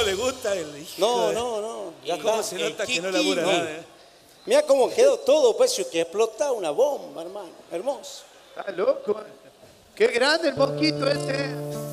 le gusta el hijo. No. Ya ¿Cómo está. se nota que no labura nada? Mira cómo quedó todo, pues, que explota una bomba, hermano. Hermoso. Está loco. Qué grande el mosquito ese.